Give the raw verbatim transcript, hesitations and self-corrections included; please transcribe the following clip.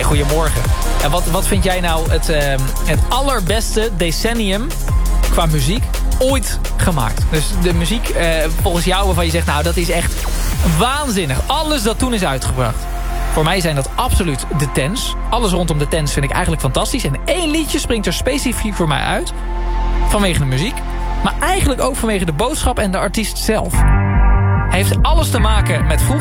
goedemorgen. En wat, wat vind jij nou het, uh, het allerbeste decennium qua muziek ooit gemaakt? Dus de muziek uh, volgens jou waarvan je zegt, nou dat is echt waanzinnig. Alles dat toen is uitgebracht. Voor mij zijn dat absoluut de Tens. Alles rondom de Tens vind ik eigenlijk fantastisch. En één liedje springt er specifiek voor mij uit. Vanwege de muziek. Maar eigenlijk ook vanwege de boodschap en de artiest zelf. Heeft alles te maken met vroeger.